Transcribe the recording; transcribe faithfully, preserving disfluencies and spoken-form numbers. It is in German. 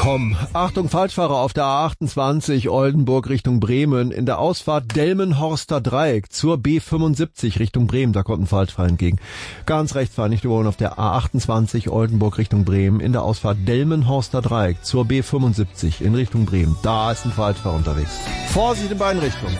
komm. Achtung, Falschfahrer auf der A achtundzwanzig Oldenburg Richtung Bremen. In der Ausfahrt Delmenhorster Dreieck zur B fünfundsiebzig Richtung Bremen. Da kommt ein Falschfahrer entgegen. Ganz rechts fahren, nicht überholen auf der A achtundzwanzig Oldenburg Richtung Bremen. In der Ausfahrt Delmenhorster Dreieck zur B fünfundsiebzig in Richtung Bremen. Da ist ein Falschfahrer unterwegs. Vorsicht in beiden Richtungen.